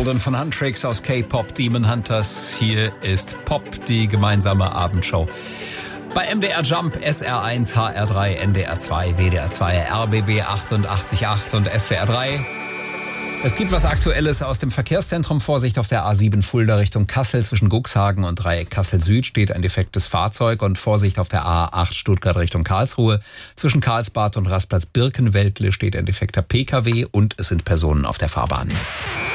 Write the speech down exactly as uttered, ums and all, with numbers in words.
Golden von Huntrix aus K-Pop Demon Hunters. Hier ist Pop, die gemeinsame Abendshow. Bei M D R Jump, S R eins, H R drei, N D R zwei, W D R zwei, R B B achtundachtzig Komma acht und S W R drei. Es gibt was Aktuelles aus dem Verkehrszentrum. Vorsicht auf der A sieben Fulda Richtung Kassel. Zwischen Cuxhagen und Dreieck Kassel Süd steht ein defektes Fahrzeug. Und Vorsicht auf der A acht Stuttgart Richtung Karlsruhe. Zwischen Karlsbad und Rastplatz Birkenweltle steht ein defekter P K W und es sind Personen auf der Fahrbahn.